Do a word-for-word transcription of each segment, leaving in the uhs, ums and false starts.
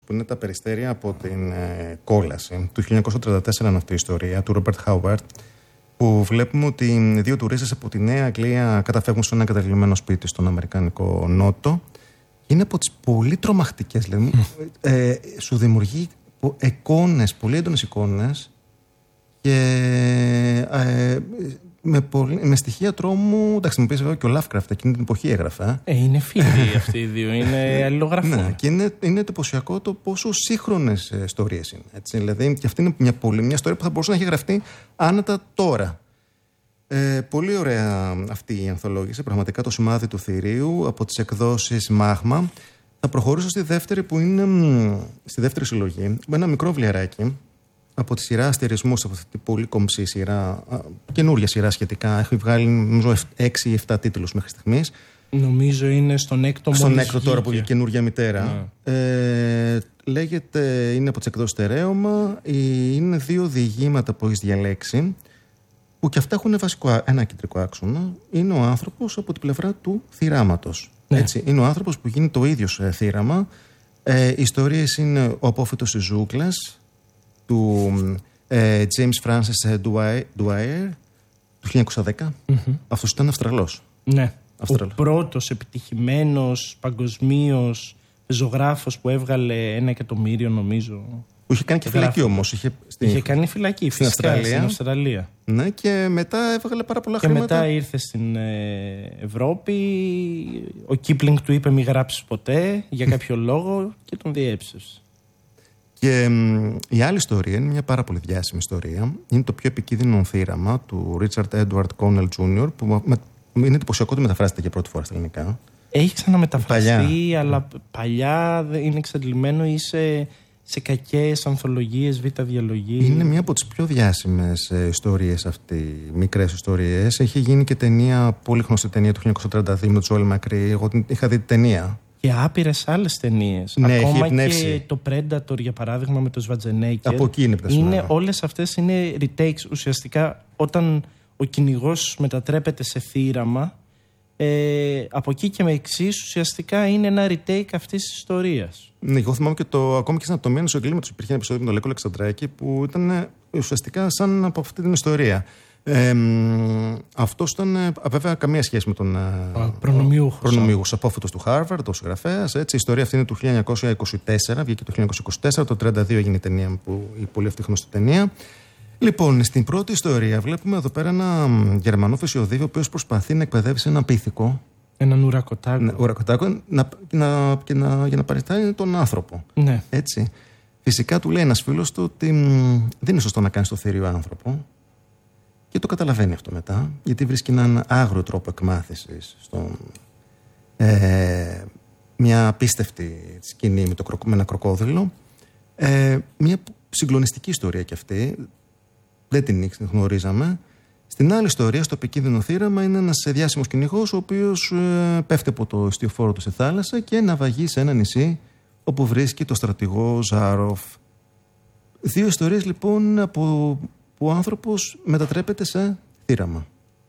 που είναι τα περιστέρια από την ε, κόλαση. Του χίλια εννιακόσια τριάντα τέσσερα είναι αυτή η ιστορία, του Ρόμπερτ Χάουαρντ, που βλέπουμε ότι δύο τουρίστες από τη Νέα Αγγλία καταφεύγουν σε ένα εγκαταλειμμένο σπίτι στον Αμερικανικό Νότο. Είναι από τις πολύ τρομακτικές, δηλαδή, ε, σου δημιουργεί εικόνες, πολύ έντονες εικόνες και ε, με, πολύ, με στοιχεία τρόμου. Εντάξει, μου πεις βέβαια και ο Lovecraft εκείνη την εποχή έγραφε. Ε, είναι φίλοι αυτοί οι δύο, είναι αλληλογραφούν. Ναι, και είναι, είναι εντυπωσιακό το πόσο σύγχρονες ιστορίες είναι. Έτσι, δηλαδή, και αυτή είναι μια, πολύ, μια ιστορία που θα μπορούσε να έχει γραφτεί άνετα τώρα. Ε, πολύ ωραία αυτή η ανθολόγηση, πραγματικά το σημάδι του θηρίου από τις εκδόσεις Μάγμα. Θα προχωρήσω στη δεύτερη, που είναι στη δεύτερη συλλογή, με ένα μικρό βιβλιαράκι από τη σειρά Αστερισμούς, από αυτή την πολύ κομψή σειρά, καινούργια σειρά σχετικά. Έχει βγάλει νομίζω έξι ή επτά τίτλους μέχρι στιγμής. Νομίζω είναι στον έκτο Στον έκτο τώρα που είναι καινούργια μητέρα. Yeah. Ε, λέγεται, είναι από τις εκδόσεις Στερέωμα. Είναι δύο διηγήματα που έχεις διαλέξει, που και αυτά έχουν βασικό, ένα κεντρικό άξονα. Είναι ο άνθρωπος από την πλευρά του θυράματος. Ναι. Έτσι, είναι ο άνθρωπος που γίνει το ίδιο σε θύραμα. Ε, οι ιστορίες είναι ο απόφυτος της ζούγκλας του ε, James Francis Dwyer του χίλια εννιακόσια δέκα. Mm-hmm. Αυτός ήταν Αυστραλός. Ναι. Αυστραλός. Ο πρώτος επιτυχημένος παγκοσμίως ζωγράφος που έβγαλε ένα εκατομμύριο, νομίζω. Που είχε κάνει και φυλακή όμως. Είχε, στην... είχε κάνει φυλακή στην φυσικά, Αυστραλία. στην Αυστραλία. Ναι, και μετά έβγαλε πάρα πολλά και χρήματα. Και μετά ήρθε στην ε, Ευρώπη. Ο Κίπλινγκ του είπε μη γράψεις ποτέ για κάποιο λόγο και τον διέψευσε. Και μ, η άλλη ιστορία είναι μια πάρα πολύ διάσημη ιστορία. Είναι το πιο επικίνδυνο θύραμα του Ρίτσαρντ Έντουαρντ Κόνελ Τζούνιορ, που με, είναι εντυπωσιακό ότι μεταφράζεται για πρώτη φορά στα ελληνικά. Έχει ξαναμεταφραστεί, παλιά. Αλλά παλιά είναι εξαντλημένο ή σε, σε κακές ανθολογίες, β' διαλογή. Είναι μια από τις πιο διάσημες ε, ιστορίες αυτή, μικρές ιστορίες. Έχει γίνει και ταινία, πολύ γνωστή ταινία του χίλια εννιακόσια τριάντα δύο με τον Τζόελ Μακρύ. Εγώ είχα δει την ταινία. Και άπειρες άλλες ταινίες. Ναι, ακόμα και το Predator, για παράδειγμα, με το Σβατζενέγκερ. Από εκεί είναι είναι, όλες αυτές είναι retakes. Ουσιαστικά, όταν ο κυνηγός μετατρέπεται σε θύραμα, ε, από εκεί και με εξής, ουσιαστικά είναι ένα retake αυτής της ιστορίας. Ναι, εγώ θυμάμαι και το, ακόμα και στην Ατομία ενός εγκλήματος υπήρχε ένα επεισόδιο με τον Λέκο Αλεξανδράκη που ήταν ουσιαστικά σαν από αυτή την ιστορία. Ε, αυτός ήταν βέβαια καμία σχέση με τον προνομιούχος απόφυτος του Χάρβαρντ, ο συγγραφέας. Η ιστορία αυτή είναι του χίλια εννιακόσια είκοσι τέσσερα, βγήκε το χίλια εννιακόσια είκοσι τέσσερα, το τριάντα δύο έγινε η ταινία, που, η πολύ αυτή γνωστή ταινία. Λοιπόν, στην πρώτη ιστορία βλέπουμε εδώ πέρα ένα Γερμανό φυσιοδίβιο, ο οποίος προσπαθεί να εκπαιδεύσει έναν πίθηκο. Έναν ουρακοτάκο. Ναι, ουρακοτάκο να, να, και να, για να παριστάνει τον άνθρωπο. Ναι. Έτσι. Φυσικά του λέει ένας φίλος του ότι μ, δεν είναι σωστό να κάνεις το θηρίο άνθρωπο. Και το καταλαβαίνει αυτό μετά, γιατί βρίσκει έναν άγριο τρόπο εκμάθησης στον, ε, μια απίστευτη σκηνή με, το, με ένα κροκόδιλο. Ε, μια συγκλονιστική ιστορία κι αυτή. Δεν την γνωρίζαμε. Στην άλλη ιστορία, στο επικίνδυνο θύραμα, είναι ένας διάσημος κυνηγός, ο οποίος ε, πέφτει από το ιστιοφόρο του στη θάλασσα και ναυαγεί σε ένα νησί όπου βρίσκει το στρατηγό Ζάροφ. Δύο ιστορίες λοιπόν από, που ο άνθρωπος μετατρέπεται σε θύραμα.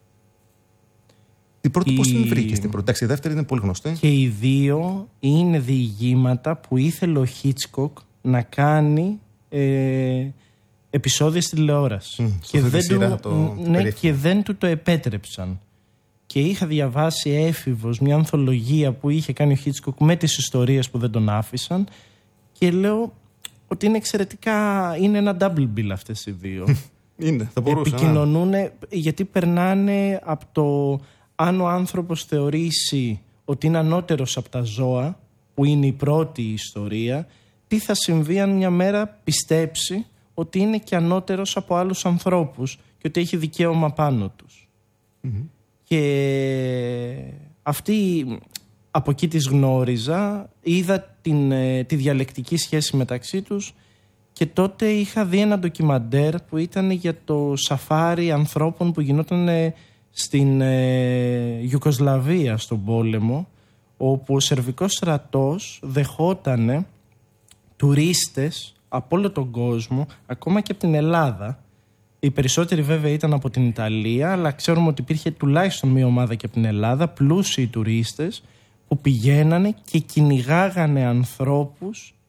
Η πρώτη η... πώς την βρήκε στην πρώτη? Εντάξει, η δεύτερη είναι πολύ γνωστή. Και οι δύο είναι διηγήματα που ήθελε ο Χίτσκοκ να κάνει ε, επεισόδια στη τηλεόραση. Mm, και, δεν του, το, ναι, και δεν του το επέτρεψαν. Και είχα διαβάσει έφηβος μια ανθολογία που είχε κάνει ο Χίτσκοκ με τις ιστορίες που δεν τον άφησαν και λέω ότι είναι εξαιρετικά, είναι ένα double bill αυτές οι δύο. Είναι, θα μπορούσε. Επικοινωνούν, γιατί περνάνε από το αν ο άνθρωπος θεωρήσει ότι είναι ανώτερος από τα ζώα, που είναι η πρώτη ιστορία, τι θα συμβεί αν μια μέρα πιστέψει ότι είναι και ανώτερος από άλλους ανθρώπους και ότι έχει δικαίωμα πάνω τους. Mm-hmm. Και αυτή, από εκεί τις γνώριζα, είδα την, τη διαλεκτική σχέση μεταξύ τους και τότε είχα δει ένα ντοκιμαντέρ που ήταν για το σαφάρι ανθρώπων που γινόταν στην ε, Ιουγκοσλαβία στον πόλεμο, όπου ο σερβικός στρατός δεχότανε τουρίστες από όλο τον κόσμο, ακόμα και από την Ελλάδα. Οι περισσότεροι βέβαια ήταν από την Ιταλία, αλλά ξέρουμε ότι υπήρχε τουλάχιστον μία ομάδα και από την Ελλάδα, πλούσιοι τουρίστες που πηγαίνανε και κυνηγάγανε ανθρώπους